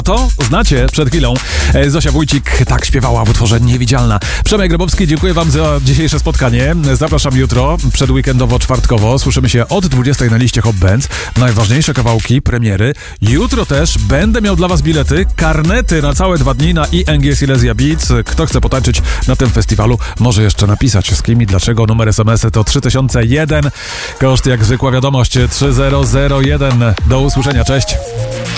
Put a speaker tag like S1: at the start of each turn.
S1: To znacie przed chwilą. Zosia Wójcik tak śpiewała w utworze Niewidzialna. Przemek Grabowski, dziękuję wam za dzisiejsze spotkanie. Zapraszam jutro, przedweekendowo, czwartkowo. Słyszymy się od 20 na liście Hot Bands. Najważniejsze kawałki, premiery. Jutro też będę miał dla was bilety, karnety na całe 2 dni na ING Silesia Beats. Kto chce potańczyć na tym festiwalu, może jeszcze napisać z kim i dlaczego. Numer SMS-y to 3001. Koszt jak zwykła wiadomość 3001. Do usłyszenia, cześć.